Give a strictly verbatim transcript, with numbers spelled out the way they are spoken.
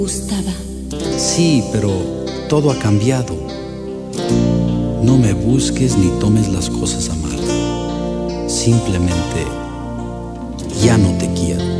Gustaba. Sí, pero todo ha cambiado. No me busques ni tomes las cosas a mal. Simplemente ya no te quiero.